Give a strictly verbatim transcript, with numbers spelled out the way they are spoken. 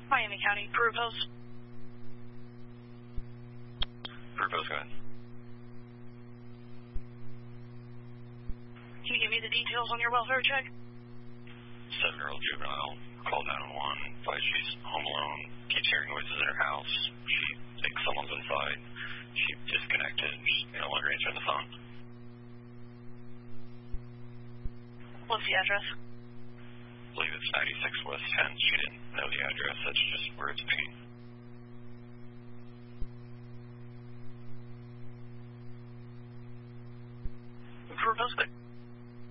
Miami County, Peru Post. Peru Post, go ahead. Can you give me the details on your welfare check? Seven-year-old juvenile called nine one one, advised she's home alone, keeps hearing noises in her house. She thinks someone's inside. She disconnected. She's no longer answering the phone. What's the address? I believe it's ninety-six West tenth. She didn't know the address. That's just where it's being. Peru Post,